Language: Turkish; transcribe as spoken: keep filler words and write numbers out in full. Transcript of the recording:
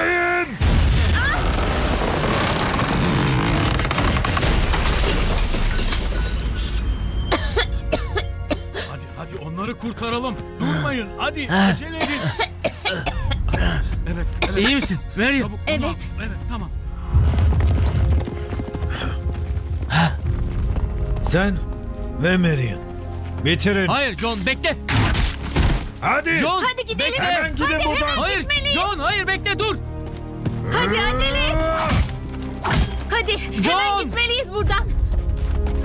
Bekleyin! Hadi hadi onları kurtaralım. Durmayın. Hadi acele edin. Evet, evet. İyi misin Meryem? Çabuk, tamam. Evet. Evet, tamam. Sen ve Marion. Bitirin. Hayır John bekle. Hadi. John. Hadi gidelim. Bekle. Hemen gidin Hadi buradan. hemen Hayır gitmeliyiz. John hayır bekle dur. Hadi acele et. Hadi hemen John! gitmeliyiz buradan.